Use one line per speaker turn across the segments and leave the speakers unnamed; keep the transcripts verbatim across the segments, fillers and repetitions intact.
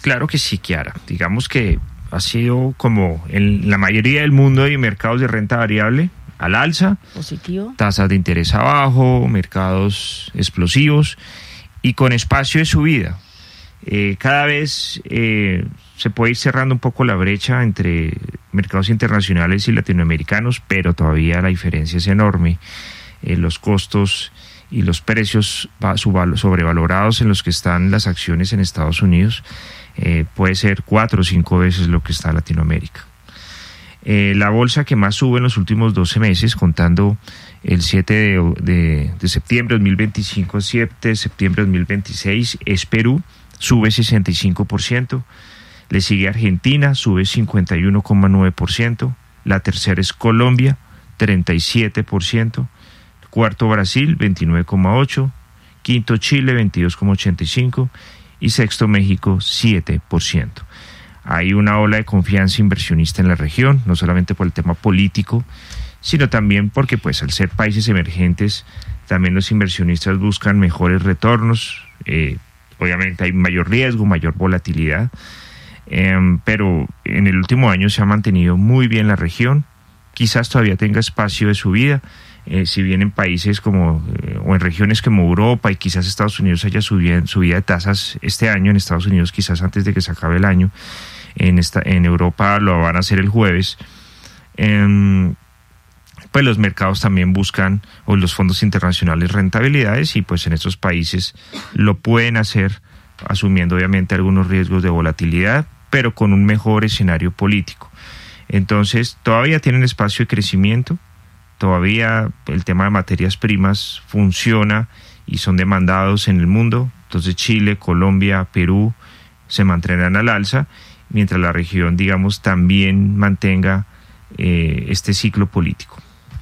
claro que sí, Kiara. Digamos que ha sido como en la mayoría del mundo hay mercados de renta variable al alza,
positivo,
tasas de interés abajo, mercados explosivos y con espacio de subida. Eh, cada vez eh, se puede ir cerrando un poco la brecha entre mercados internacionales y latinoamericanos, pero todavía la diferencia es enorme. Eh, los costos y los precios sobrevalorados en los que están las acciones en Estados Unidos eh, puede ser cuatro o cinco veces lo que está en Latinoamérica. Eh, la bolsa que más sube en los últimos doce meses, contando el siete de, de, de septiembre de dos mil veinticinco, siete de septiembre de dos mil veintiséis, es Perú, sube sesenta y cinco por ciento, le sigue Argentina, sube cincuenta y uno coma nueve por ciento, la tercera es Colombia, treinta y siete por ciento, cuarto Brasil, veintinueve coma ocho por ciento, quinto Chile, veintidós coma ochenta y cinco por ciento y sexto México, siete por ciento. Hay una ola de confianza inversionista en la región, no solamente por el tema político, sino también porque pues al ser países emergentes, también los inversionistas buscan mejores retornos, eh, obviamente hay mayor riesgo, mayor volatilidad, eh, pero en el último año se ha mantenido muy bien la región, quizás todavía tenga espacio de subida, eh, si bien en países como, eh, o en regiones como Europa y quizás Estados Unidos haya subida, subida de tasas este año, en Estados Unidos quizás antes de que se acabe el año, en, esta, en Europa lo van a hacer el jueves, eh, pues los mercados también buscan, o los fondos internacionales, rentabilidades y pues en estos países lo pueden hacer asumiendo obviamente algunos riesgos de volatilidad, pero con un mejor escenario político. Entonces todavía tienen espacio de crecimiento, todavía el tema de materias primas funciona y son demandados en el mundo, entonces Chile, Colombia, Perú se mantendrán al alza, mientras la región, digamos, también mantenga eh, este ciclo político.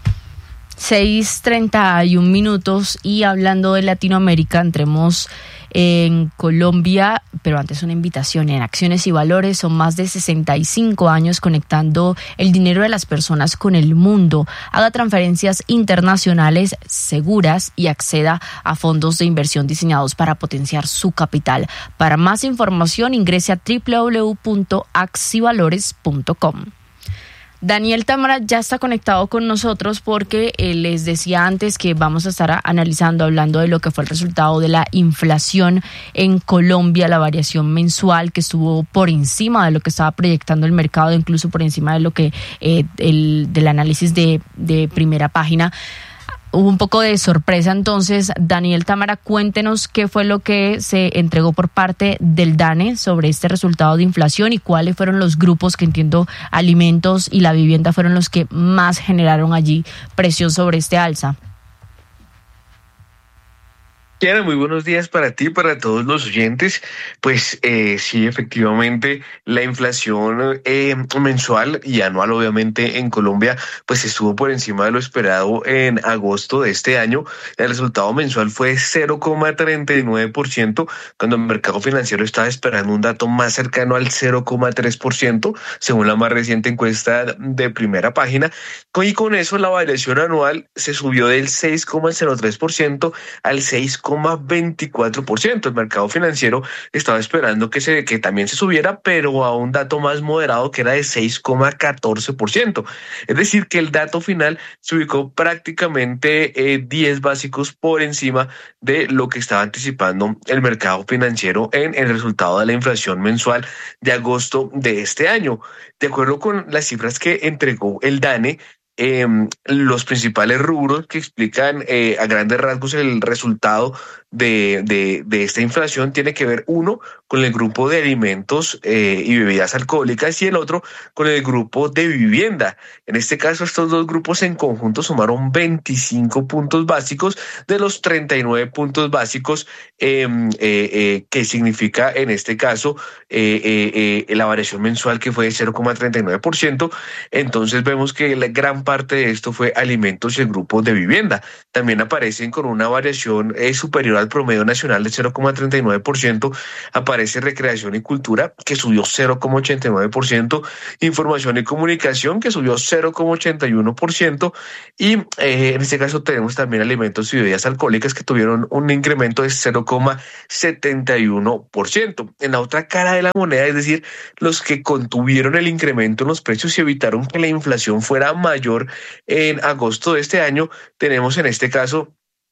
seis treinta y un minutos y hablando de Latinoamérica, entremos en Colombia, pero antes una invitación. En Acciones y Valores son más de sesenta y cinco años conectando el dinero de las personas con el mundo. Haga transferencias internacionales seguras y acceda a fondos de inversión diseñados para potenciar su capital. Para más información ingrese a doble u doble u doble u punto axivalores punto com. Daniel Támara ya está conectado con nosotros porque eh, les decía antes que vamos a estar analizando, hablando de lo que fue el resultado de la inflación en Colombia, la variación mensual que estuvo por encima de lo que estaba proyectando el mercado, incluso por encima de lo que eh, el del análisis de, de primera página. Hubo un poco de sorpresa, entonces, Daniel Támara, cuéntenos qué fue lo que se entregó por parte del DANE sobre este resultado de inflación y cuáles fueron los grupos que entiendo alimentos y la vivienda fueron los que más generaron allí presión sobre este alza.
Kiara, muy buenos días para ti, para todos los oyentes. Pues eh, sí, efectivamente, la inflación eh, mensual y anual, obviamente, en Colombia, pues estuvo por encima de lo esperado en agosto de este año. El resultado mensual fue cero coma treinta y nueve por ciento, cuando el mercado financiero estaba esperando un dato más cercano al cero coma tres por ciento, según la más reciente encuesta de primera página. Y con eso, la variación anual se subió del seis coma cero tres por ciento al seis coma veinticuatro por ciento. El mercado financiero estaba esperando que se que también se subiera, pero a un dato más moderado que era de seis coma catorce por ciento. Es decir, que el dato final se ubicó prácticamente eh, diez básicos por encima de lo que estaba anticipando el mercado financiero en el resultado de la inflación mensual de agosto de este año. De acuerdo con las cifras que entregó el DANE, Eh, los principales rubros que explican eh, a grandes rasgos el resultado de, de, de esta inflación tiene que ver, uno, con el grupo de alimentos eh, y bebidas alcohólicas y el otro con el grupo de vivienda. En este caso, estos dos grupos en conjunto sumaron veinticinco puntos básicos de los treinta y nueve puntos básicos eh, eh, eh, que significa en este caso eh, eh, eh, la variación mensual que fue de cero coma treinta y nueve por ciento. Entonces vemos que la gran parte de esto fue alimentos y el grupo de vivienda. También aparecen con una variación eh, superior al promedio nacional de cero coma treinta y nueve por ciento. Aparece recreación y cultura, que subió cero coma ochenta y nueve por ciento. Información y comunicación, que subió cero coma ochenta y uno por ciento. Y eh, en este caso tenemos también alimentos y bebidas alcohólicas, que tuvieron un incremento de cero coma setenta y uno por ciento. En la otra cara de la moneda, es decir, los que contuvieron el incremento en los precios y evitaron que la inflación fuera mayor en agosto de este año, tenemos en este caso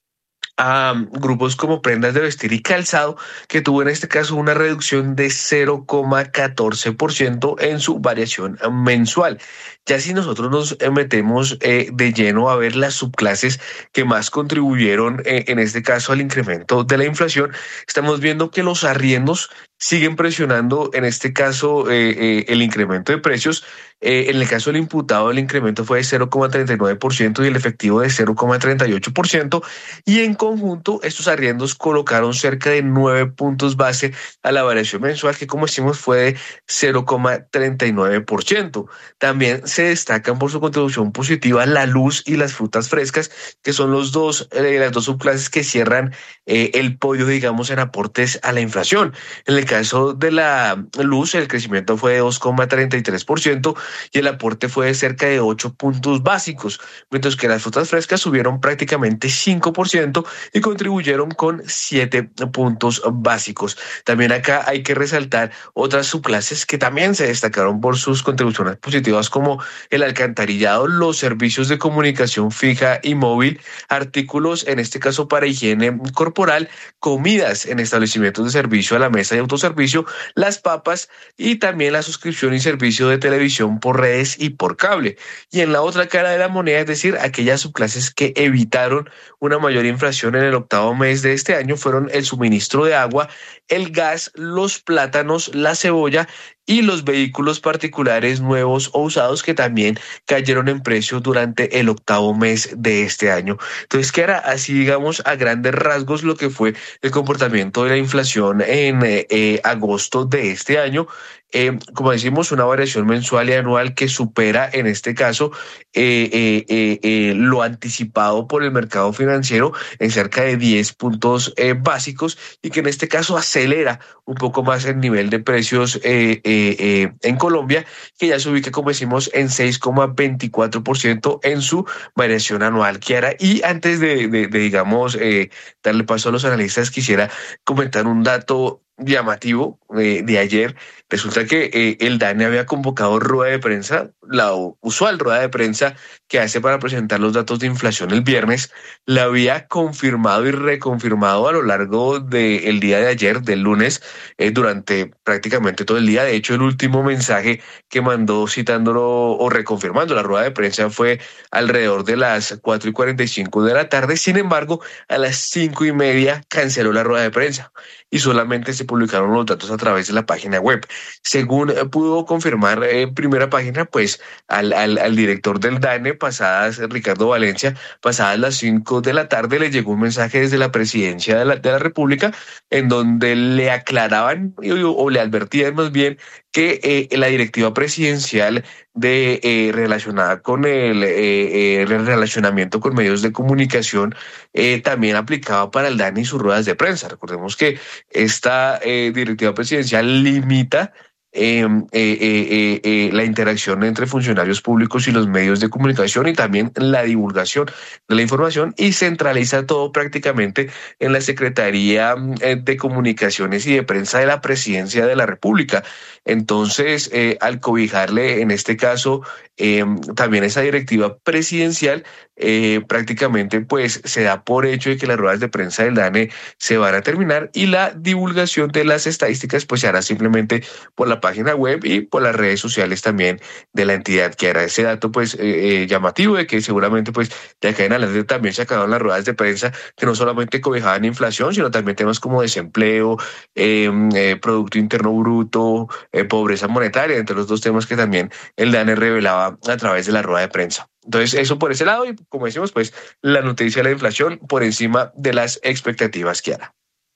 a grupos como prendas de vestir y calzado, que tuvo en este caso una reducción de cero coma catorce por ciento en su variación mensual. Ya si nosotros nos metemos eh, de lleno a ver las subclases que más contribuyeron eh, en este caso al incremento de la inflación, estamos viendo que los arriendos siguen presionando en este caso eh, eh, el incremento de precios. Eh, en el caso del imputado, el incremento fue de cero coma treinta y nueve por ciento y el efectivo de cero coma treinta y ocho por ciento, y en conjunto estos arriendos colocaron cerca de nueve puntos base a la variación mensual, que como decimos fue de cero coma treinta y nueve por ciento. También se destacan por su contribución positiva la luz y las frutas frescas, que son los dos, eh, las dos subclases que cierran eh, el podio, digamos, en aportes a la inflación. En el caso de la luz, el crecimiento fue de dos coma treinta y tres por ciento y el aporte fue de cerca de ocho puntos básicos, mientras que las frutas frescas subieron prácticamente cinco por ciento y contribuyeron con siete puntos básicos. También acá hay que resaltar otras subclases que también se destacaron por sus contribuciones positivas, como el alcantarillado, los servicios de comunicación fija y móvil, artículos, en este caso para higiene corporal, comidas en establecimientos de servicio a la mesa y autoservicio, las papas y también la suscripción y servicio de televisión por redes y por cable. Y en la otra cara de la moneda, es decir, aquellas subclases que evitaron una mayor inflación en el octavo mes de este año, fueron el suministro de agua, el gas, los plátanos, la cebolla y los vehículos particulares nuevos o usados, que también cayeron en precio durante el octavo mes de este año. Entonces, que era así, digamos, a grandes rasgos lo que fue el comportamiento de la inflación en eh, eh, agosto de este año. Eh, como decimos, una variación mensual y anual que supera en este caso eh, eh, eh, eh, lo anticipado por el mercado financiero en cerca de diez puntos eh, básicos, y que en este caso acelera un poco más el nivel de precios eh, eh, eh, en Colombia, que ya se ubica, como decimos, en seis coma veinticuatro por ciento en su variación anual, Kiara. Y antes de, de, de digamos, eh, darle paso a los analistas, quisiera comentar un dato llamativo eh, de ayer. Resulta que eh, el DANE había convocado rueda de prensa, la usual rueda de prensa que hace para presentar los datos de inflación el viernes, la había confirmado y reconfirmado a lo largo del día de ayer, del lunes, eh, durante prácticamente todo el día. De hecho, el último mensaje que mandó citándolo o reconfirmando la rueda de prensa fue alrededor de las cuatro y cuarenta y cinco de la tarde. Sin embargo, a las cinco y media canceló la rueda de prensa y solamente se publicaron los datos a través de la página web. Según eh, pudo confirmar en eh, primera página, pues al, al, al director del DANE, pasadas, Ricardo Valencia, pasadas las cinco de la tarde, le llegó un mensaje desde la presidencia de la, de la República, en donde le aclaraban o, o le advertían más bien que eh, la directiva presidencial de eh, relacionada con el, eh, el relacionamiento con medios de comunicación eh, también aplicaba para el DANE y sus ruedas de prensa. Recordemos que esta eh, directiva presidencial limita Eh, eh, eh, eh, la interacción entre funcionarios públicos y los medios de comunicación, y también la divulgación de la información, y centraliza todo prácticamente en la Secretaría eh, de Comunicaciones y de Prensa de la Presidencia de la República. Entonces, eh, al cobijarle en este caso eh, también esa directiva presidencial, eh, prácticamente pues se da por hecho de que las ruedas de prensa del DANE se van a terminar, y la divulgación de las estadísticas pues se hará simplemente por la página web y por las redes sociales también de la entidad, que era ese dato pues eh, llamativo de que seguramente pues de acá en adelante también se acabaron las ruedas de prensa que no solamente cobijaban inflación, sino también temas como desempleo, eh, eh, Producto Interno Bruto, eh, pobreza monetaria, entre los dos temas que también el DANE revelaba a través de la rueda de prensa. Entonces, eso por ese lado, y como decimos, pues la noticia de la inflación por encima de las expectativas, Kiara.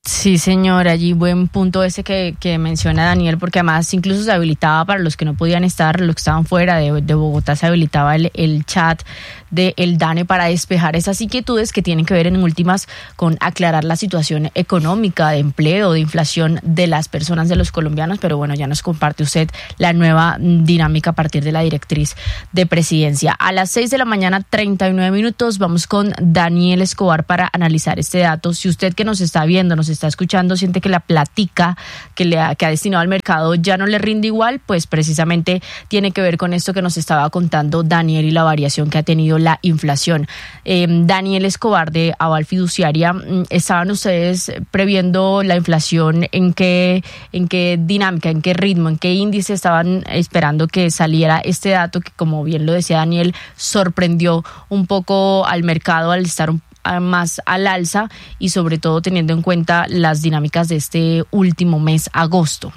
Sí, señor, allí buen punto ese que, que menciona Daniel, porque además incluso se habilitaba para los que no podían estar, los que estaban fuera de, de Bogotá, se habilitaba el, el chat de el DANE para despejar esas inquietudes que tienen que ver en últimas con aclarar la situación económica, de empleo, de inflación de las personas, de los colombianos, pero bueno, ya nos comparte usted la nueva dinámica a partir de la directriz de presidencia. A las seis de la mañana, treinta y nueve minutos, vamos con Daniel Escobar para analizar este dato. Si usted que nos está viendo, nos está escuchando, siente que la plática que le ha, que ha destinado al mercado ya no le rinde igual, pues precisamente tiene que ver con esto que nos estaba contando Daniel y la variación que ha tenido la inflación. Eh, Daniel Escobar de Aval Fiduciaria, ¿estaban ustedes previendo la inflación? ¿En qué, en qué dinámica, en qué ritmo, en qué índice estaban esperando que saliera este dato que, como bien lo decía Daniel, sorprendió un poco al mercado al estar un más al alza y sobre todo teniendo en cuenta las dinámicas de este último mes, agosto?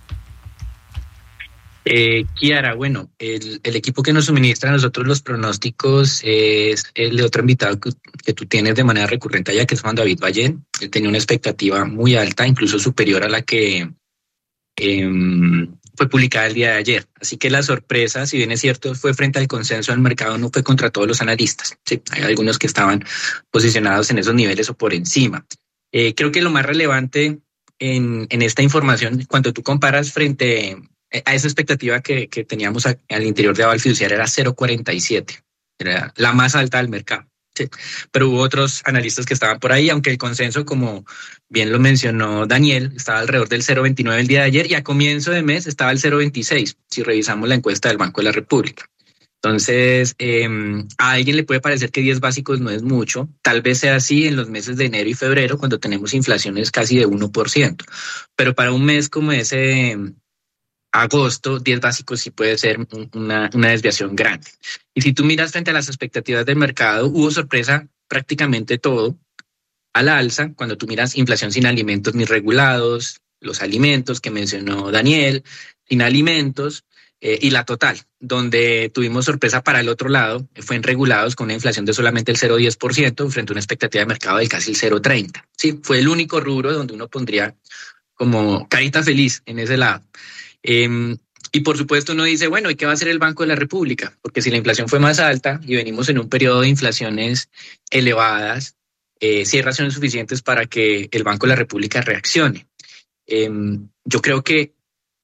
Eh, Kiara, bueno, el, el equipo que nos suministra a nosotros los pronósticos es el de otro invitado que, que tú tienes de manera recurrente allá, que es Juan David Valle. Él tenía una expectativa muy alta, incluso superior a la que eh, fue publicada el día de ayer. Así que la sorpresa, si bien es cierto, fue frente al consenso del mercado, no fue contra todos los analistas. Sí, hay algunos que estaban posicionados en esos niveles o por encima. Eh, creo que lo más relevante en, en esta información, cuando tú comparas frente a esa expectativa que, que teníamos a, al interior de Aval Fiduciaria, era cero coma cuarenta y siete, era la más alta del mercado. Sí. Pero hubo otros analistas que estaban por ahí, aunque el consenso, como bien lo mencionó Daniel, estaba alrededor del cero coma veintinueve el día de ayer y a comienzo de mes estaba el cero coma veintiséis, si revisamos la encuesta del Banco de la República. Entonces, eh, a alguien le puede parecer que diez básicos no es mucho, tal vez sea así en los meses de enero y febrero, cuando tenemos inflaciones casi de uno por ciento, pero para un mes como ese agosto, diez básicos sí puede ser una, una desviación grande. Y si tú miras frente a las expectativas del mercado, hubo sorpresa prácticamente todo a la alza. Cuando tú miras inflación sin alimentos ni regulados, los alimentos que mencionó Daniel, sin alimentos, eh, y la total, donde tuvimos sorpresa para el otro lado, fue en regulados con una inflación de solamente el cero coma diez por ciento frente a una expectativa de mercado del casi el cero coma treinta. Sí, fue el único rubro donde uno pondría como carita feliz en ese lado. Eh, y por supuesto uno dice, bueno, ¿y qué va a hacer el Banco de la República? Porque si la inflación fue más alta y venimos en un periodo de inflaciones elevadas, eh, sí hay razones suficientes para que el Banco de la República reaccione. Eh, yo creo que,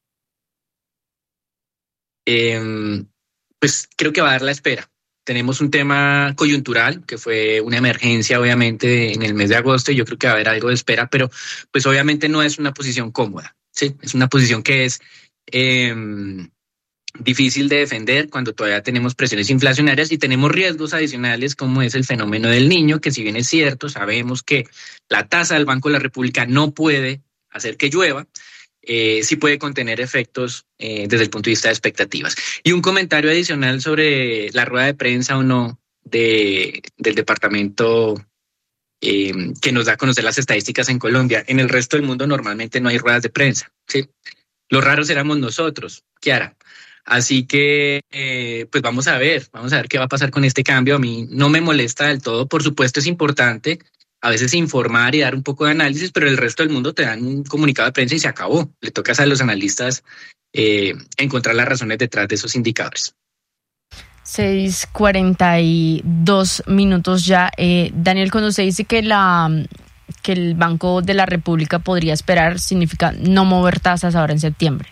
eh, pues creo que va a dar la espera. Tenemos un tema coyuntural, que fue una emergencia obviamente en el mes de agosto, y yo creo que va a haber algo de espera, pero pues obviamente no es una posición cómoda, ¿sí? Es una posición que es Eh, difícil de defender cuando todavía tenemos presiones inflacionarias y tenemos riesgos adicionales como es el fenómeno del niño, que si bien es cierto, sabemos que la tasa del Banco de la República no puede hacer que llueva, eh, sí puede contener efectos eh, desde el punto de vista de expectativas. Y un comentario adicional sobre la rueda de prensa o no de, del departamento eh, que nos da a conocer las estadísticas en Colombia. En el resto del mundo normalmente no hay ruedas de prensa, ¿sí? Los raros éramos nosotros, Kiara. Así que, eh, pues vamos a ver, vamos a ver qué va a pasar con este cambio. A mí no me molesta del todo. Por supuesto es importante a veces informar y dar un poco de análisis, pero el resto del mundo te dan un comunicado de prensa y se acabó. Le toca a los analistas eh, encontrar las razones detrás de esos indicadores.
seis cuarenta y dos minutos ya. Eh, Daniel, cuando usted dice que la... que el Banco de la República podría esperar, significa no mover tasas ahora en septiembre.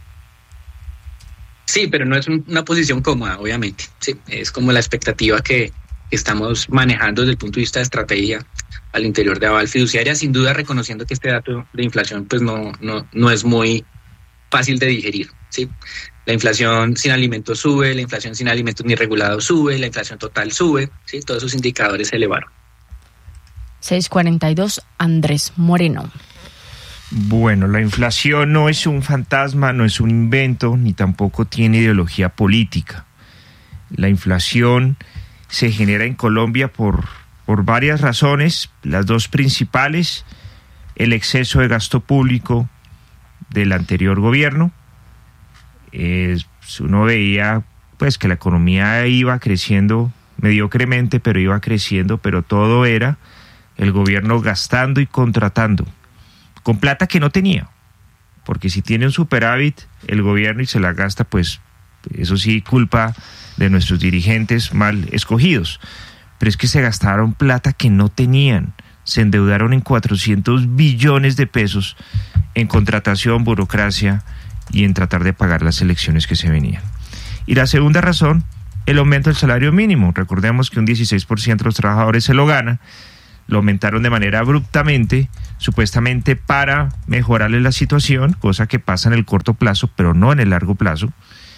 Sí, pero no es una posición cómoda, obviamente. Sí, es como la expectativa que estamos manejando desde el punto de vista de estrategia al interior de Aval Fiduciaria, sin duda reconociendo que este dato de inflación pues no, no, no es muy fácil de digerir. Sí, la inflación sin alimentos sube, la inflación sin alimentos ni regulados sube, la inflación total sube, sí, todos esos indicadores se elevaron.
seis cuarenta y dos, Andrés Moreno.
Bueno, la inflación no es un fantasma, no es un invento, ni tampoco tiene ideología política. La inflación se genera en Colombia por, por varias razones, las dos principales: el exceso de gasto público del anterior gobierno. Eh, uno veía pues que la economía iba creciendo mediocremente, pero iba creciendo, pero todo era el gobierno gastando y contratando. con plata que no tenía, porque si tiene un superávit el gobierno y se la gasta, pues eso sí, culpa de nuestros dirigentes mal escogidos, pero es que se gastaron plata que no tenían, se endeudaron en cuatrocientos billones de pesos en contratación, burocracia y en tratar de pagar las elecciones que se venían. Y la segunda razón, el aumento del salario mínimo. Recordemos que un dieciséis por ciento de los trabajadores se lo gana, lo aumentaron de manera abruptamente, supuestamente para mejorarles la situación, cosa que pasa en el corto plazo, pero no en el largo plazo.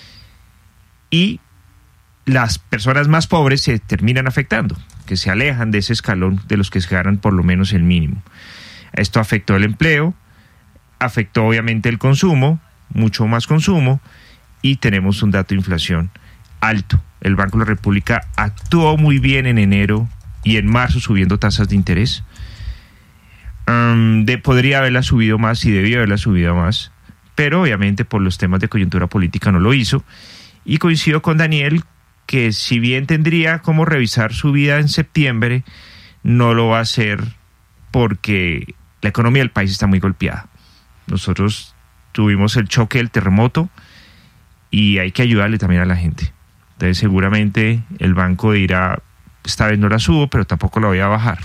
Y las personas más pobres se terminan afectando, que se alejan de ese escalón de los que se ganan por lo menos el mínimo. Esto afectó el empleo, afectó obviamente el consumo, mucho más consumo, y tenemos un dato de inflación alto. El Banco de la República actuó muy bien en enero y en marzo subiendo tasas de interés. Um, de, podría haberla subido más y debía haberla subido más, pero obviamente por los temas de coyuntura política no lo hizo. Y coincido con Daniel que si bien tendría como revisar su vida en septiembre, no lo va a hacer porque la economía del país está muy golpeada. Nosotros tuvimos el choque del terremoto y hay que ayudarle también a la gente. Entonces seguramente el banco dirá, esta vez no la subo, pero tampoco la voy a bajar.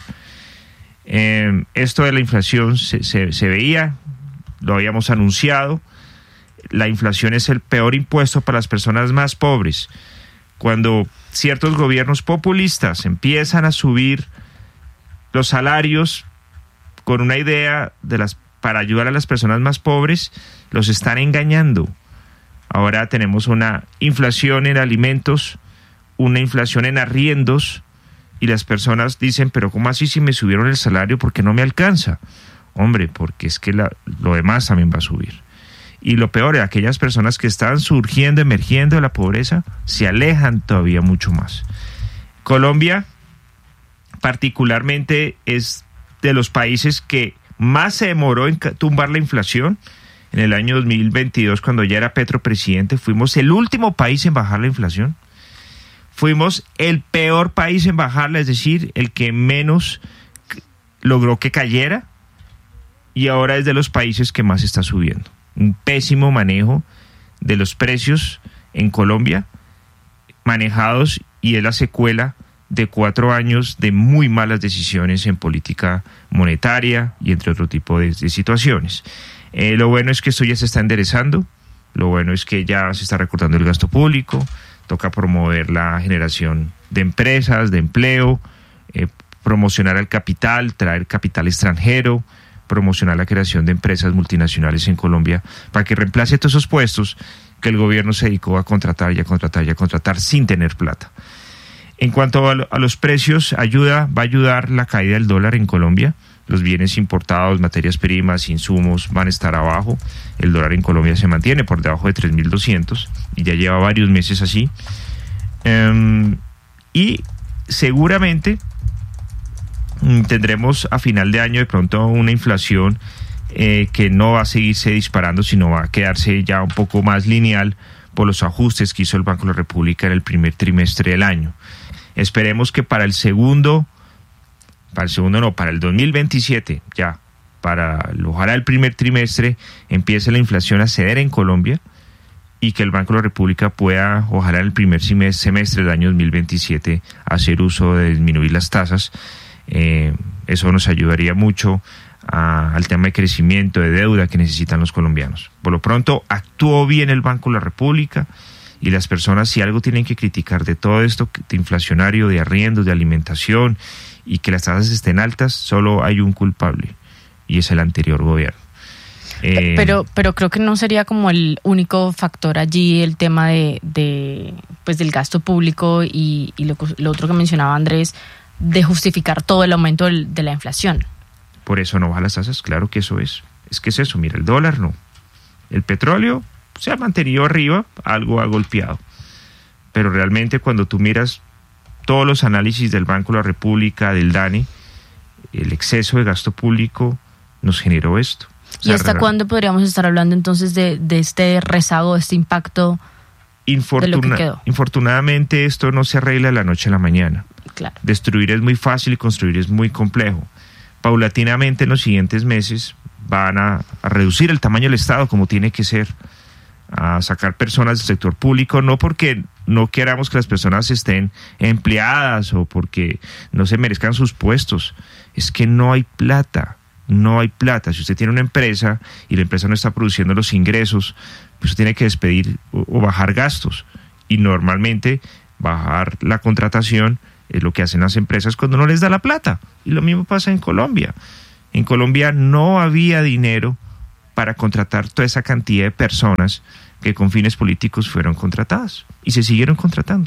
Eh, esto de la inflación se, se, se veía, lo habíamos anunciado. La inflación es el peor impuesto para las personas más pobres. Cuando ciertos gobiernos populistas empiezan a subir los salarios con una idea de las para ayudar a las personas más pobres, los están engañando. Ahora tenemos una inflación en alimentos, una inflación en arriendos, y las personas dicen, pero ¿cómo así si me subieron el salario? ¿Por qué no me alcanza? Hombre, porque es que la, lo demás también va a subir. Y lo peor, aquellas personas que están surgiendo, emergiendo de la pobreza, se alejan todavía mucho más. Colombia, particularmente, es de los países que más se demoró en tumbar la inflación. En el año dos mil veintidós, cuando ya era Petro presidente, fuimos el último país en bajar la inflación. Fuimos el peor país en bajarla, es decir, el que menos logró que cayera, y ahora es de los países que más está subiendo. Un pésimo manejo de los precios en Colombia, manejados, y es la secuela de cuatro años de muy malas decisiones en política monetaria y entre otro tipo de, de situaciones. Eh, lo bueno es que esto ya se está enderezando, lo bueno es que ya se está recortando el gasto público, toca promover la generación de empresas, de empleo, eh, promocionar el capital, traer capital extranjero, promocionar la creación de empresas multinacionales en Colombia para que reemplace todos esos puestos que el gobierno se dedicó a contratar y a contratar y a contratar sin tener plata. En cuanto a, lo, a los precios, ayuda, va a ayudar la caída del dólar en Colombia. Los bienes importados, materias primas, insumos van a estar abajo. El dólar en Colombia se mantiene por debajo de tres mil doscientos y ya lleva varios meses así. Um, y seguramente tendremos a final de año de pronto una inflación eh, que no va a seguirse disparando, sino va a quedarse ya un poco más lineal por los ajustes que hizo el Banco de la República en el primer trimestre del año. Esperemos que para el segundo, para el segundo no, para el dos mil veintisiete, ya, para ojalá el primer trimestre empiece la inflación a ceder en Colombia y que el Banco de la República pueda, ojalá en el primer semestre del año dos mil veintisiete, hacer uso de disminuir las tasas. Eh, eso nos ayudaría mucho a, al tema de crecimiento, de deuda que necesitan los colombianos. Por lo pronto, actuó bien el Banco de la República, y las personas, si algo tienen que criticar de todo esto de inflacionario, de arriendos, de alimentación, y que las tasas estén altas, solo hay un culpable, y es el anterior gobierno.
Eh, pero, pero creo que no sería como el único factor allí el tema de, de pues del gasto público y, y lo, lo otro que mencionaba Andrés, de justificar todo el aumento del, de la inflación.
Por eso no baja las tasas, claro que eso es. Es que es eso, mira, el dólar no. El petróleo se ha mantenido arriba, algo ha golpeado. Pero realmente cuando tú miras todos los análisis del Banco de la República, del DANE, el exceso de gasto público nos generó esto.
¿Y hasta realmente, cuándo podríamos estar hablando entonces de, de este rezago, de este impacto
infortuna,
de lo que quedó?
Infortunadamente esto no se arregla de la noche a la mañana.
Claro.
Destruir es muy fácil y construir es muy complejo. Paulatinamente en los siguientes meses van a, a reducir el tamaño del Estado como tiene que ser, a sacar personas del sector público, no porque no queramos que las personas estén empleadas o porque no se merezcan sus puestos, es que no hay plata, no hay plata. Si usted tiene una empresa y la empresa no está produciendo los ingresos, pues usted tiene que despedir o, o bajar gastos, y normalmente bajar la contratación es lo que hacen las empresas cuando no les da la plata, y lo mismo pasa en Colombia. En Colombia no había dinero para contratar toda esa cantidad de personas que con fines políticos fueron contratadas y se siguieron contratando.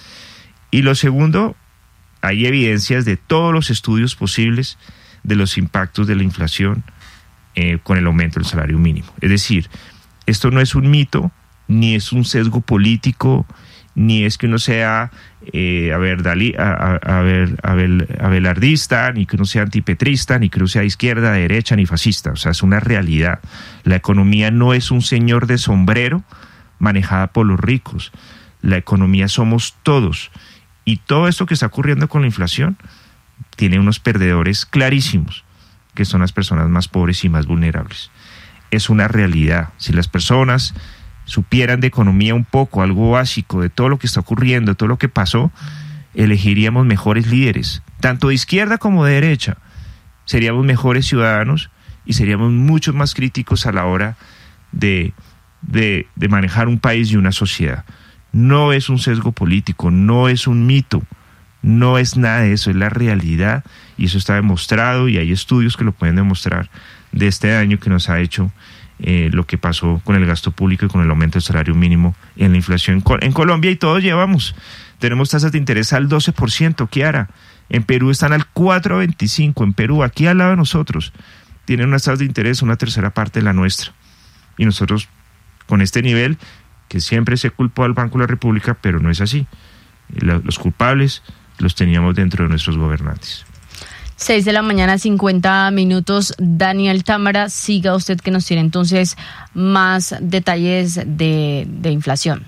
Y lo segundo, hay evidencias de todos los estudios posibles de los impactos de la inflación eh, con el aumento del salario mínimo. Es decir, esto no es un mito, ni es un sesgo político, ni es que uno sea eh, a ver, Dalí, a, a, a ver, a ver, abelardista, ni que uno sea antipetrista, ni que uno sea izquierda, derecha, ni fascista. O sea, es una realidad. La economía no es un señor de sombrero manejada por los ricos. La economía somos todos. Y todo esto que está ocurriendo con la inflación tiene unos perdedores clarísimos, que son las personas más pobres y más vulnerables. Es una realidad. Si las personas supieran de economía un poco, algo básico de todo lo que está ocurriendo, de todo lo que pasó, elegiríamos mejores líderes, tanto de izquierda como de derecha. Seríamos mejores ciudadanos y seríamos mucho más críticos a la hora de, de, de manejar un país y una sociedad. No es un sesgo político, no es un mito, no es nada de eso, es la realidad, y eso está demostrado, y hay estudios que lo pueden demostrar de este daño que nos ha hecho Eh, lo que pasó con el gasto público y con el aumento del salario mínimo en la inflación en Colombia. Y todos llevamos, tenemos tasas de interés al doce por ciento, Kiara. En Perú están al cuatro punto veinticinco, en Perú, aquí al lado de nosotros, tienen unas tasas de interés una tercera parte de la nuestra. Y nosotros, con este nivel, que siempre se culpó al Banco de la República, pero no es así. Los culpables los teníamos dentro de nuestros gobernantes.
Seis de la mañana, cincuenta minutos. Daniel Támara, siga usted que nos tiene entonces más detalles de, de inflación.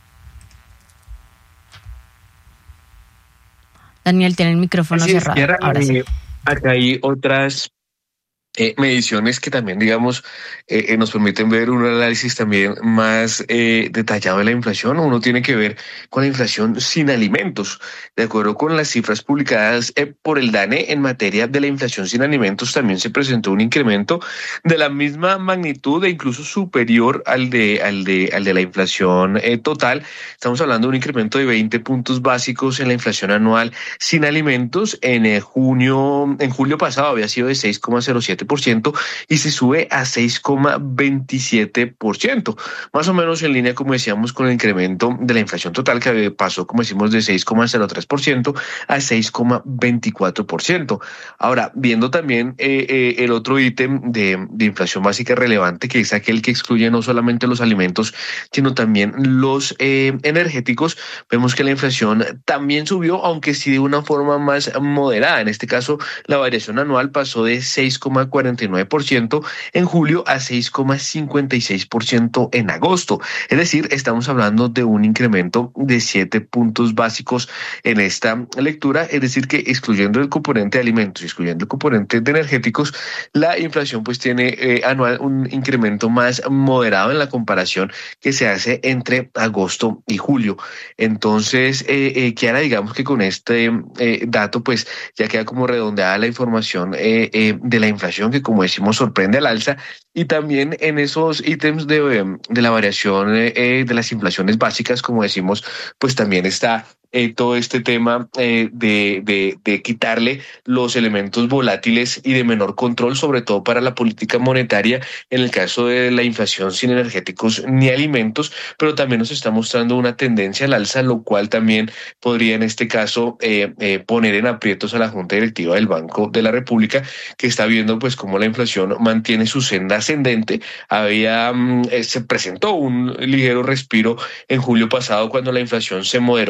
Daniel, tiene el micrófono
Así
cerrado.
Es, Kiara,
ahora sí.
Acá hay otras Eh, mediciones que también, digamos, eh, eh, nos permiten ver un análisis también más eh, detallado de la inflación. Uno tiene que ver con la inflación sin alimentos. De acuerdo con las cifras publicadas eh, por el DANE en materia de la inflación sin alimentos, también se presentó un incremento de la misma magnitud e incluso superior al de, al de, al de la inflación eh, total. Estamos hablando de un incremento de veinte puntos básicos en la inflación anual sin alimentos. En eh, junio, en julio pasado había sido de seis coma cero siete por ciento y se sube a seis coma veintisiete por ciento, más o menos en línea, como decíamos, con el incremento de la inflación total, que pasó, como decimos, de seis coma cero tres por ciento a seis coma veinticuatro por ciento. Ahora, viendo también eh, eh, el otro ítem de, de inflación básica relevante, que es aquel que excluye no solamente los alimentos, sino también los eh, energéticos, vemos que la inflación también subió, aunque sí de una forma más moderada. En este caso, la variación anual pasó de seis coma cuarenta y nueve por ciento en julio a seis coma cincuenta y seis por ciento en agosto. Es decir, estamos hablando de un incremento de siete puntos básicos en esta lectura. Es decir, que excluyendo el componente de alimentos y excluyendo el componente de energéticos, la inflación pues tiene eh, anual un incremento más moderado en la comparación que se hace entre agosto y julio. Entonces, eh, eh, Kiara, digamos que con este eh, dato pues ya queda como redondeada la información eh, eh, de la inflación, que como decimos sorprende al alza, y también en esos ítems de, de la variación eh, de las inflaciones básicas, como decimos, pues también está Eh, todo este tema eh, de, de, de quitarle los elementos volátiles y de menor control, sobre todo para la política monetaria, en el caso de la inflación sin energéticos ni alimentos, pero también nos está mostrando una tendencia al alza, lo cual también podría en este caso eh, eh, poner en aprietos a la Junta Directiva del Banco de la República, que está viendo pues cómo la inflación mantiene su senda ascendente. Había eh, se presentó un ligero respiro en julio pasado cuando la inflación se moderó al seis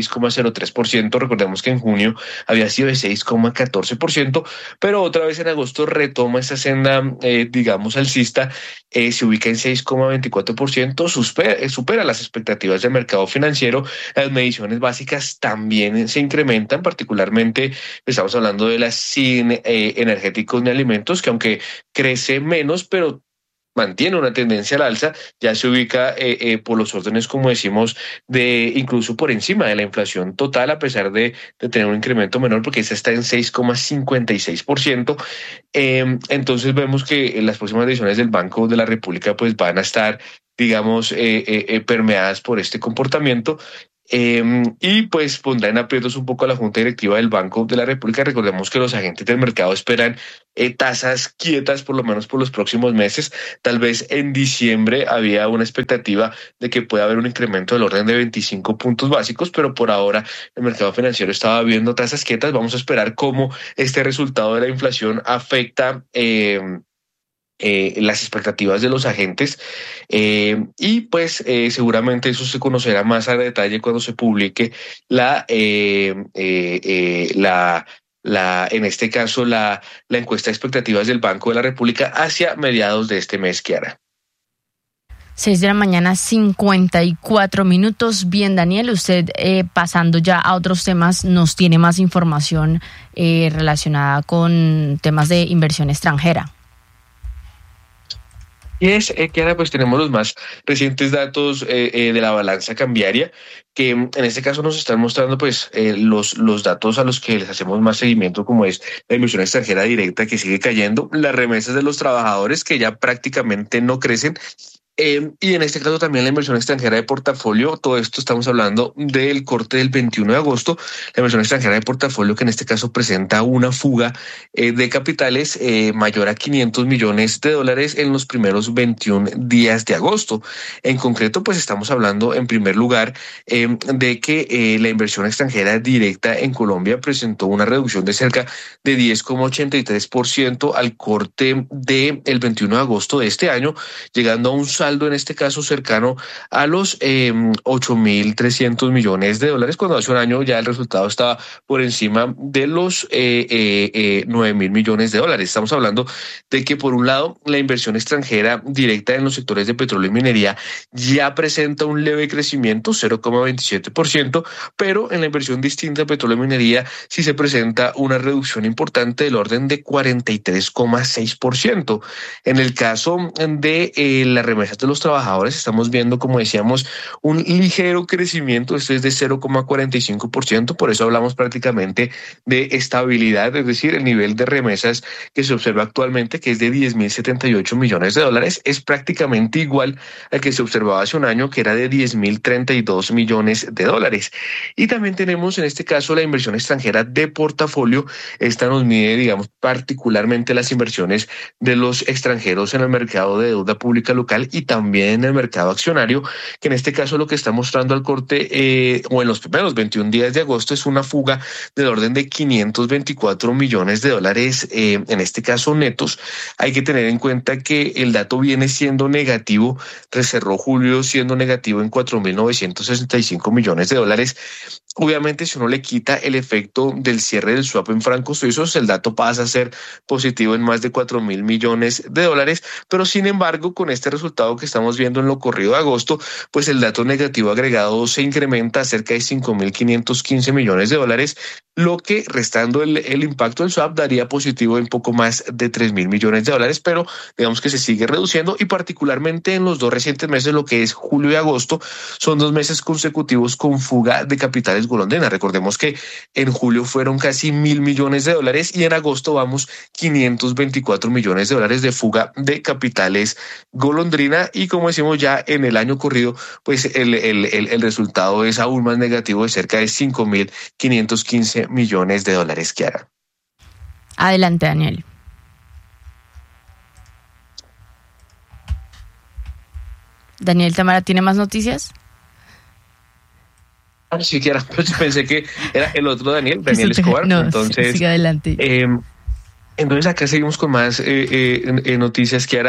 coma cero tres por ciento. Recordemos que en junio había sido de seis coma catorce por ciento, pero otra vez en agosto retoma esa senda, eh, digamos, alcista, eh, se ubica en seis coma veinticuatro por ciento, supera, supera las expectativas del mercado financiero. Las mediciones básicas también se incrementan, particularmente estamos hablando de las sin eh, energéticos ni alimentos, que aunque crece menos, pero mantiene una tendencia al alza, ya se ubica eh, eh, por los órdenes, como decimos, de incluso por encima de la inflación total, a pesar de, de tener un incremento menor, porque esa está en seis coma cincuenta y seis por ciento. Eh, entonces vemos que en las próximas decisiones del Banco de la República pues van a estar, digamos, eh, eh, permeadas por este comportamiento. Eh, y pues pondrá en aprietos un poco a la Junta Directiva del Banco de la República. Recordemos que los agentes del mercado esperan eh, tasas quietas por lo menos por los próximos meses. Tal vez en diciembre había una expectativa de que pueda haber un incremento del orden de veinticinco puntos básicos, pero por ahora el mercado financiero estaba viendo tasas quietas. Vamos a esperar cómo este resultado de la inflación afecta eh, Eh, las expectativas de los agentes eh, y pues eh, seguramente eso se conocerá más a detalle cuando se publique la eh, eh, eh, la la en este caso la la encuesta de expectativas del Banco de la República hacia mediados de este mes, Kiara.
Seis de la mañana, cincuenta y cuatro minutos. Bien, Daniel, usted eh, pasando ya a otros temas, nos tiene más información eh, relacionada con temas de inversión extranjera.
Y es eh, que ahora pues tenemos los más recientes datos eh, eh, de la balanza cambiaria, que en este caso nos están mostrando pues eh, los, los datos a los que les hacemos más seguimiento, como es la inversión extranjera directa, que sigue cayendo, las remesas de los trabajadores, que ya prácticamente no crecen, Eh, y en este caso también la inversión extranjera de portafolio. Todo esto estamos hablando del corte del veintiuno de agosto. La inversión extranjera de portafolio, que en este caso presenta una fuga eh, de capitales eh, mayor a quinientos millones de dólares en los primeros veintiún días de agosto. En concreto, pues estamos hablando en primer lugar eh, de que eh, la inversión extranjera directa en Colombia presentó una reducción de cerca de diez coma ochenta y tres por ciento al corte del veintiuno de agosto de este año, llegando a un saldo en este caso cercano a los eh, ocho mil trescientos millones de dólares, cuando hace un año ya el resultado estaba por encima de los eh, eh, eh, nueve mil millones de dólares. Estamos hablando de que por un lado la inversión extranjera directa en los sectores de petróleo y minería ya presenta un leve crecimiento, cero coma veintisiete por ciento, pero en la inversión distinta a petróleo y minería sí se presenta una reducción importante del orden de cuarenta y tres coma seis por ciento. En el caso de eh, la remesa de los trabajadores estamos viendo, como decíamos, un ligero crecimiento. Esto es de cero coma cuarenta y cinco por ciento, por eso hablamos prácticamente de estabilidad, es decir, el nivel de remesas que se observa actualmente, que es de diez mil setenta y ocho millones de dólares, es prácticamente igual al que se observaba hace un año, que era de diez mil treinta y dos millones de dólares. Y también tenemos en este caso la inversión extranjera de portafolio. Esta nos mide, digamos, particularmente las inversiones de los extranjeros en el mercado de deuda pública local y también en el mercado accionario, que en este caso lo que está mostrando al corte eh, o en los primeros veintiún días de agosto es una fuga del orden de quinientos veinticuatro millones de dólares, eh, en este caso netos. Hay que tener en cuenta que el dato viene siendo negativo, cerró julio siendo negativo en cuatro mil novecientos sesenta y cinco millones de dólares. Obviamente, si uno le quita el efecto del cierre del swap en francos suizos, el dato pasa a ser positivo en más de cuatro mil millones de dólares, pero sin embargo, con este resultado que estamos viendo en lo corrido de agosto, pues el dato negativo agregado se incrementa a cerca de cinco mil quinientos quince millones de dólares, lo que, restando el, el impacto del swap, daría positivo en poco más de tres mil millones de dólares, pero digamos que se sigue reduciendo, y particularmente en los dos recientes meses, lo que es julio y agosto, son dos meses consecutivos con fuga de capitales golondrina. Recordemos que en julio fueron casi mil millones de dólares y en agosto vamos quinientos veinticuatro millones de dólares de fuga de capitales golondrina, y como decimos ya en el año corrido, pues el, el, el, el resultado es aún más negativo, de cerca de cinco mil quinientos quince millones de dólares, Kiara.
Adelante, Daniel. Daniel Tamara, ¿tiene más noticias?
Ah, sí, Kiara, pues pensé que era el otro Daniel, Daniel Escobar.
No,
entonces,
sigue adelante.
Eh, entonces acá seguimos con más eh, eh, noticias, Kiara.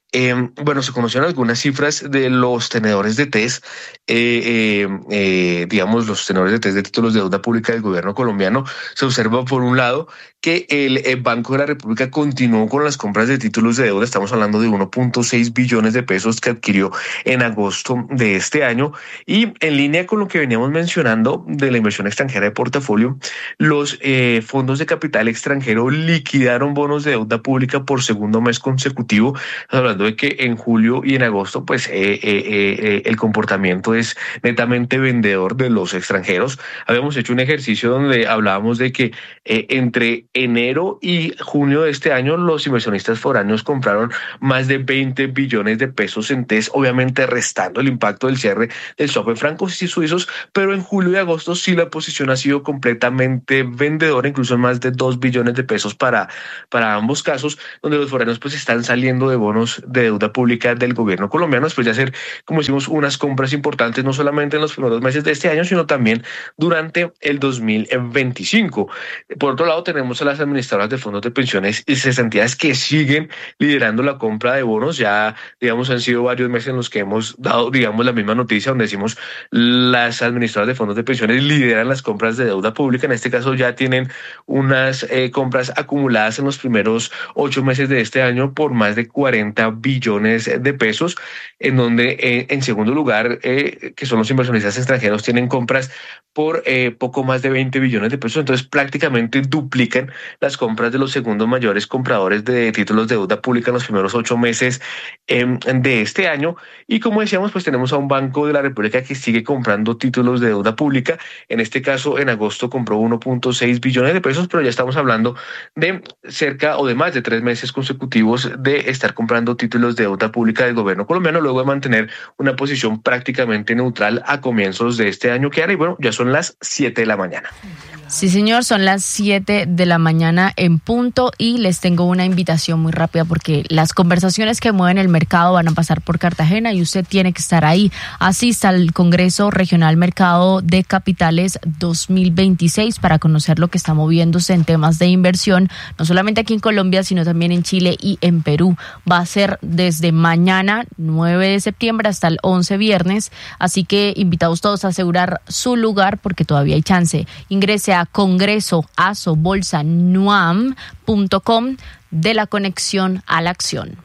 Eh, bueno, se conocieron algunas cifras de los tenedores de test, eh, eh, eh, digamos, los tenedores de test de títulos de deuda pública del gobierno colombiano. Se observa, por un lado, que el, el Banco de la República continuó con las compras de títulos de deuda. Estamos hablando de uno punto seis billones de pesos que adquirió en agosto de este año. Y en línea con lo que veníamos mencionando de la inversión extranjera de portafolio, los eh, fondos de capital extranjero liquidaron bonos de deuda pública por segundo mes consecutivo, hablando de que en julio y en agosto pues eh, eh, eh, el comportamiento es netamente vendedor de los extranjeros. Habíamos hecho un ejercicio donde hablábamos de que eh, entre enero y junio de este año los inversionistas foráneos compraron más de veinte billones de pesos en test, obviamente restando el impacto del cierre del swap en francos y suizos, pero en julio y agosto sí la posición ha sido completamente vendedora, incluso en más de dos billones de pesos para, para ambos casos, donde los foráneos pues están saliendo de bonos de deuda pública del gobierno colombiano después de hacer, como decimos, unas compras importantes no solamente en los primeros meses de este año, sino también durante el dos mil veinticinco. Por otro lado, tenemos a las administradoras de fondos de pensiones y entidades que siguen liderando la compra de bonos. Ya, digamos, han sido varios meses en los que hemos dado, digamos, la misma noticia donde decimos las administradoras de fondos de pensiones lideran las compras de deuda pública. En este caso ya tienen unas eh, compras acumuladas en los primeros ocho meses de este año por más de cuarenta billones de pesos, en donde eh, en segundo lugar, eh, que son los inversionistas extranjeros, tienen compras por eh, poco más de veinte billones de pesos. Entonces prácticamente duplican las compras de los segundos mayores compradores de títulos de deuda pública en los primeros ocho meses eh, de este año. Y como decíamos, pues tenemos a un Banco de la República que sigue comprando títulos de deuda pública. En este caso, en agosto compró uno punto seis billones de pesos, pero ya estamos hablando de cerca o de más de tres meses consecutivos de estar comprando títulos de deuda pública del gobierno colombiano, luego de mantener una posición prácticamente neutral a comienzos de este año que era. Y bueno, ya son las siete de la mañana.
Sí, señor, son las siete de la mañana en punto y les tengo una invitación muy rápida porque las conversaciones que mueven el mercado van a pasar por Cartagena y usted tiene que estar ahí. Asista al Congreso Regional Mercado de Capitales dos mil veintiséis para conocer lo que está moviéndose en temas de inversión, no solamente aquí en Colombia, sino también en Chile y en Perú. Va a ser desde mañana, nueve de septiembre, hasta el once viernes, así que invitados todos a asegurar su lugar porque todavía hay chance. Ingrese a congreso aso bolsa nuam punto com de la conexión a la acción.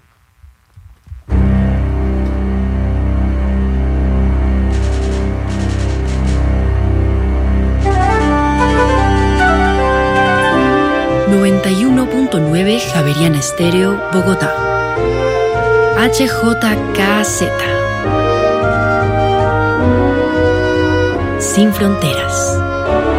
noventa y uno punto nueve Javeriana Estéreo, Bogotá. H J K Z. Sin fronteras.